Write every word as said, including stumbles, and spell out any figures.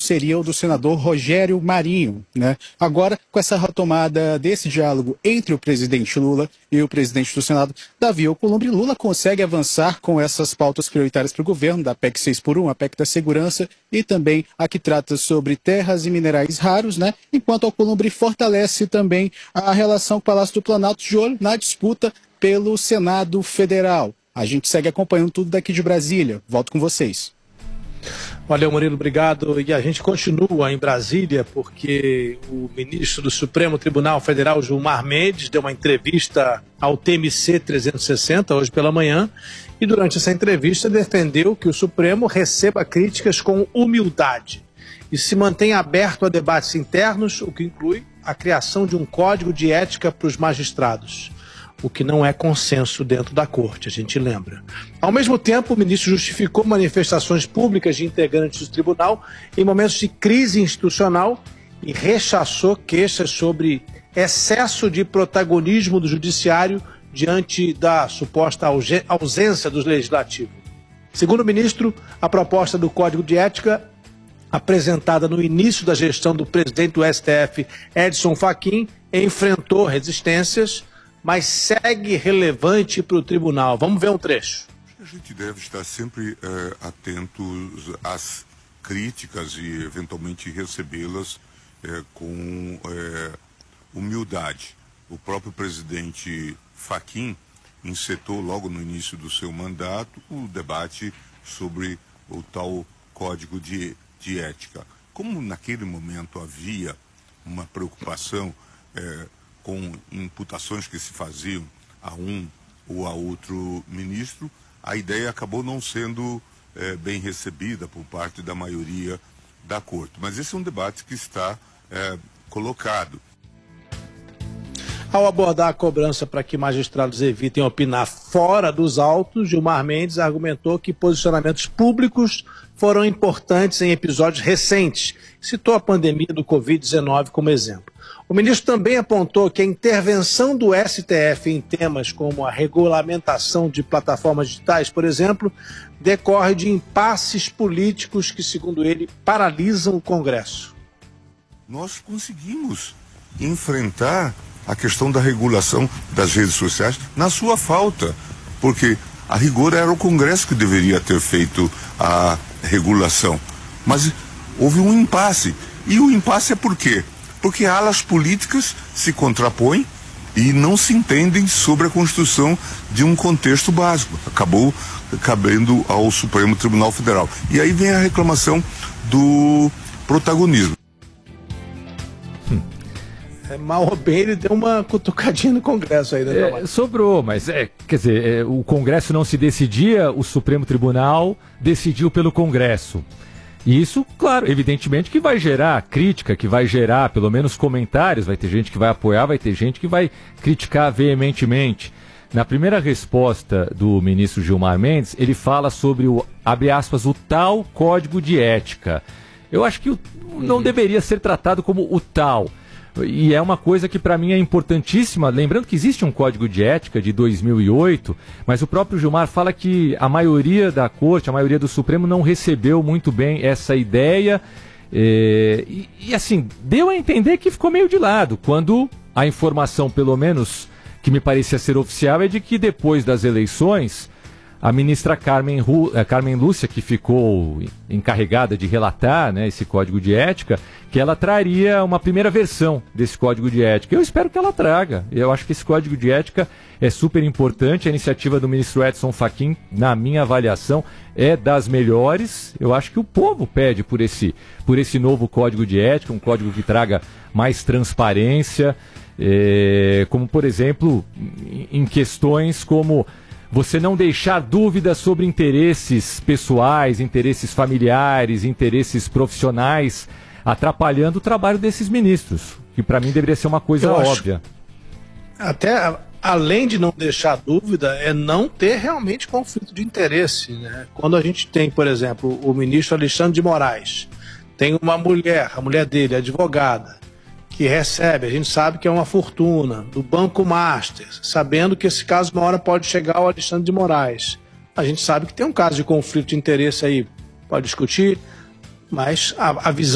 seria o do senador Rogério Marinho, né? Agora, com essa retomada desse diálogo entre o presidente Lula e o presidente do Senado, Davi Alcolumbre, Lula consegue avançar com essas pautas prioritárias para o governo, da P E C seis por um, a P E C da segurança e também a que trata sobre terras e minerais raros, né? Enquanto Alcolumbre fortalece também a relação com o Palácio do Planalto, de olho na disputa pelo Senado Federal. A gente segue acompanhando tudo daqui de Brasília. Volto com vocês. Valeu, Murilo, obrigado. E a gente continua em Brasília porque o ministro do Supremo Tribunal Federal, Gilmar Mendes, deu uma entrevista ao T M C trezentos e sessenta hoje pela manhã e durante essa entrevista defendeu que o Supremo receba críticas com humildade e se mantenha aberto a debates internos, o que inclui a criação de um código de ética para os magistrados, o que não é consenso dentro da corte, a gente lembra. Ao mesmo tempo, o ministro justificou manifestações públicas de integrantes do tribunal em momentos de crise institucional e rechaçou queixas sobre excesso de protagonismo do judiciário diante da suposta ausência do legislativo. Segundo o ministro, a proposta do Código de Ética, apresentada no início da gestão do presidente do S T F, Edson Fachin, enfrentou resistências, mas segue relevante para o tribunal. Vamos ver um trecho. A gente deve estar sempre é, atentos às críticas e eventualmente recebê-las é, com é, humildade. O próprio presidente Fachin encetou logo no início do seu mandato o debate sobre o tal Código de, de Ética. Como naquele momento havia uma preocupação é, com imputações que se faziam a um ou a outro ministro, a ideia acabou não sendo é, bem recebida por parte da maioria da corte. Mas esse é um debate que está é, colocado. Ao abordar a cobrança para que magistrados evitem opinar fora dos autos, Gilmar Mendes argumentou que posicionamentos públicos foram importantes em episódios recentes. Citou a pandemia do covid dezenove como exemplo. O ministro também apontou que a intervenção do S T F em temas como a regulamentação de plataformas digitais, por exemplo, decorre de impasses políticos que, segundo ele, paralisam o Congresso. Nós conseguimos enfrentar a questão da regulação das redes sociais na sua falta, porque a rigor era o Congresso que deveria ter feito a regulação. Mas houve um impasse. E o impasse é por quê? Porque alas políticas se contrapõem e não se entendem sobre a construção de um contexto básico. Acabou cabendo ao Supremo Tribunal Federal. E aí vem a reclamação do protagonismo. É, mal ou bem, ele deu uma cutucadinha no Congresso aí, né? É, sobrou, mas é, quer dizer, é, o Congresso não se decidia, o Supremo Tribunal decidiu pelo Congresso. E isso, claro, evidentemente que vai gerar crítica, que vai gerar pelo menos comentários, vai ter gente que vai apoiar, vai ter gente que vai criticar veementemente. Na primeira resposta do ministro Gilmar Mendes, ele fala sobre o, abre aspas, o tal Código de Ética. Eu acho que o, não deveria ser tratado como o tal. E é uma coisa que para mim é importantíssima, lembrando que existe um Código de Ética de dois mil e oito, mas o próprio Gilmar fala que a maioria da Corte, a maioria do Supremo não recebeu muito bem essa ideia, é, e, e assim, deu a entender que ficou meio de lado, quando a informação, pelo menos, que me parecia ser oficial, é de que depois das eleições, a ministra Carmen, Ru, Carmen Lúcia, que ficou encarregada de relatar, né, esse Código de Ética, que ela traria uma primeira versão desse Código de Ética. Eu espero que ela traga. Eu acho que esse Código de Ética é super importante. A iniciativa do ministro Edson Fachin, na minha avaliação, é das melhores. Eu acho que o povo pede por esse, por esse novo Código de Ética, um código que traga mais transparência, é, como, por exemplo, em questões como você não deixar dúvidas sobre interesses pessoais, interesses familiares, interesses profissionais, atrapalhando o trabalho desses ministros, que para mim deveria ser uma coisa óbvia. Até além de não deixar dúvida, é não ter realmente conflito de interesse, né? Quando a gente tem, por exemplo, o ministro Alexandre de Moraes, tem uma mulher, a mulher dele, advogada, que recebe, a gente sabe que é uma fortuna, do Banco Master, sabendo que esse caso uma hora pode chegar ao Alexandre de Moraes. A gente sabe que tem um caso de conflito de interesse aí, pode discutir, mas a, a visão